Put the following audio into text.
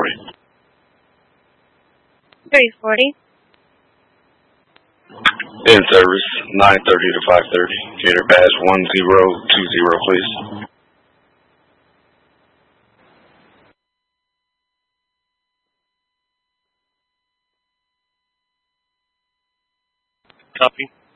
340. 340. In service, 9:30 to 5:30. Gator badge 1020, please. Copy.